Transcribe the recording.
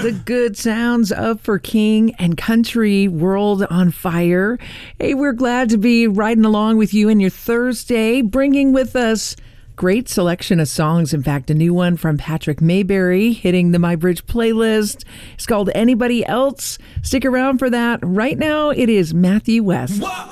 The good sounds of For King and Country World on Fire. Hey, we're glad to be riding along with you in your Thursday, bringing with us great selection of songs. In fact, a new one from Patrick Mayberry hitting the My Bridge playlist. It's called Anybody Else. Stick around for that. Right now, it is Matthew West.